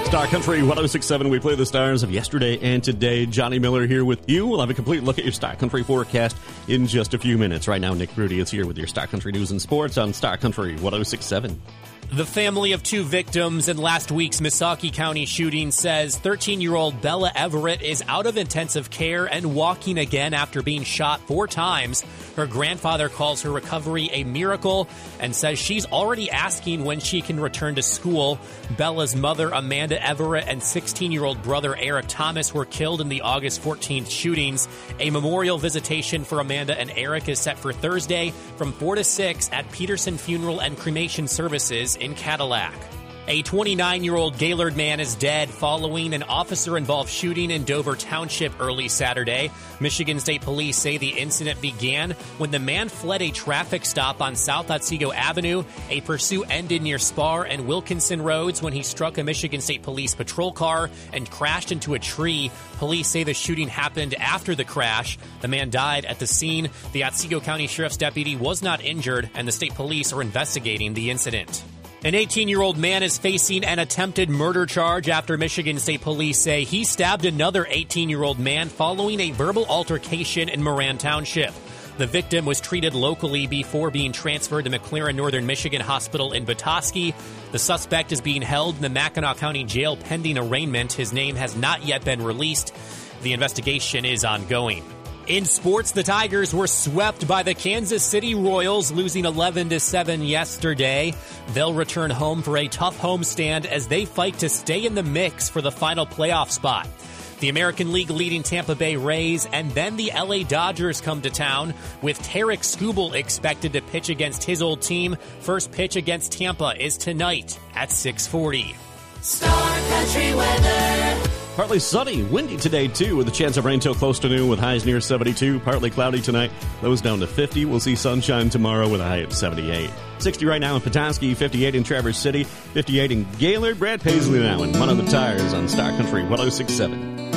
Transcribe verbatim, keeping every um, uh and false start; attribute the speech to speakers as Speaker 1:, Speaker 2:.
Speaker 1: Star Country one oh six point seven, we play the stars of yesterday and today. Johnny Miller here with you. We'll have a complete look at your Star Country forecast in just a few minutes. Right now, Nick Rudy is here with your Star Country news and sports on Star Country one oh six point seven.
Speaker 2: The family of two victims in last week's Missaukee County shooting says thirteen-year-old Bella Everett is out of intensive care and walking again after being shot four times. Her grandfather calls her recovery a miracle and says she's already asking when she can return to school. Bella's mother, Amanda Everett, and sixteen-year-old brother Eric Thomas were killed in the August fourteenth shootings. A memorial visitation for Amanda and Eric is set for Thursday from four to six at Peterson Funeral and Cremation Services in Cadillac. A twenty-nine-year-old Gaylord man is dead following an officer-involved shooting in Dover Township early Saturday. Michigan State Police say the incident began when the man fled a traffic stop on South Otsego Avenue. A pursuit ended near Spar and Wilkinson Roads when he struck a Michigan State Police patrol car and crashed into a tree. Police say the shooting happened after the crash. The man died at the scene. The Otsego County Sheriff's deputy was not injured, and the state police are investigating the incident. An eighteen-year-old man is facing an attempted murder charge after Michigan State Police say he stabbed another eighteen-year-old man following a verbal altercation in Moran Township. The victim was treated locally before being transferred to McLaren Northern Michigan Hospital in Petoskey. The suspect is being held in the Mackinac County Jail pending arraignment. His name has not yet been released. The investigation is ongoing. In sports, the Tigers were swept by the Kansas City Royals, losing eleven to seven yesterday. They'll return home for a tough homestand as they fight to stay in the mix for the final playoff spot. The American League leading Tampa Bay Rays and then the L A Dodgers come to town, with Tarek Skubal expected to pitch against his old team. First pitch against Tampa is tonight at six forty.
Speaker 3: Star Country weather.
Speaker 1: Partly sunny, windy today, too, with a chance of rain till close to noon with highs near seventy-two. Partly cloudy tonight, lows down to fifty. We'll see sunshine tomorrow with a high of seventy-eight. sixty right now in Petoskey, fifty-eight in Traverse City, fifty-eight in Gaylord. Brad Paisley now, and one of the tires on Star Country one oh six point seven.